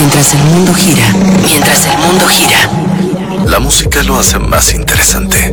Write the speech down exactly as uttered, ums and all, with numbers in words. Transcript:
Mientras el mundo gira, mientras el mundo gira. La música lo hace más interesante.